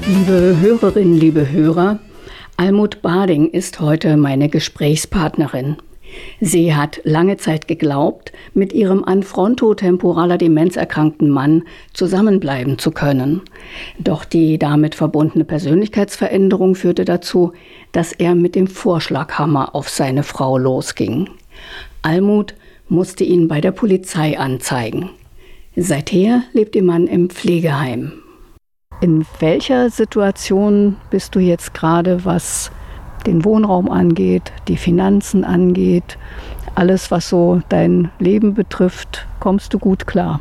Liebe Hörerinnen, liebe Hörer, Almut Bading ist heute meine Gesprächspartnerin. Sie hat lange Zeit geglaubt, mit ihrem an frontotemporaler Demenz erkrankten Mann zusammenbleiben zu können. Doch die damit verbundene Persönlichkeitsveränderung führte dazu, dass er mit dem Vorschlaghammer auf seine Frau losging. Almut musste ihn bei der Polizei anzeigen. Seither lebt ihr Mann im Pflegeheim. In welcher Situation bist du jetzt gerade, was den Wohnraum angeht, die Finanzen angeht, alles, was so dein Leben betrifft, kommst du gut klar?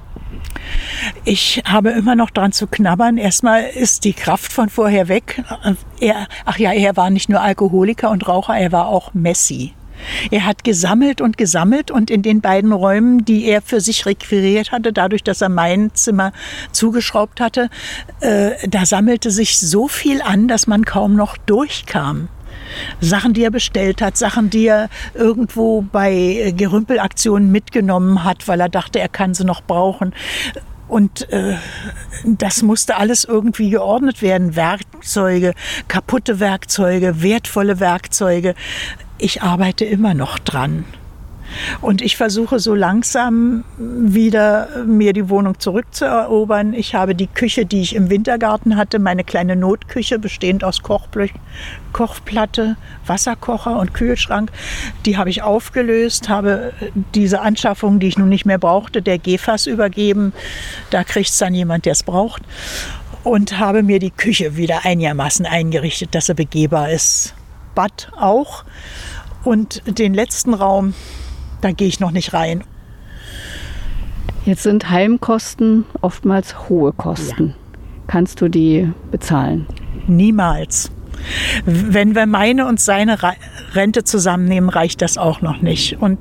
Ich habe immer noch dran zu knabbern. Erstmal ist die Kraft von vorher weg. Er war nicht nur Alkoholiker und Raucher, er war auch Messi. Er hat gesammelt und in den beiden Räumen, die er für sich requiriert hatte, dadurch, dass er mein Zimmer zugeschraubt hatte, da sammelte sich so viel an, dass man kaum noch durchkam. Sachen, die er bestellt hat, Sachen, die er irgendwo bei Gerümpelaktionen mitgenommen hat, weil er dachte, er kann sie noch brauchen. Und das musste alles irgendwie geordnet werden. Werkzeuge, kaputte Werkzeuge, wertvolle Werkzeuge. Ich arbeite immer noch dran. Und ich versuche so langsam wieder mir die Wohnung zurückzuerobern. Ich habe die Küche, die ich im Wintergarten hatte, meine kleine Notküche, bestehend aus Kochplatte, Wasserkocher und Kühlschrank, die habe ich aufgelöst, habe diese Anschaffung, die ich nun nicht mehr brauchte, der GEFAS übergeben. Da kriegt es dann jemand, der es braucht. Und habe mir die Küche wieder einigermaßen eingerichtet, dass sie begehbar ist. Bad auch. Und den letzten Raum, da gehe ich noch nicht rein. Jetzt sind Heimkosten oftmals hohe Kosten. Ja. Kannst du die bezahlen? Niemals. Wenn wir meine und seine Rente zusammennehmen, reicht das auch noch nicht. Und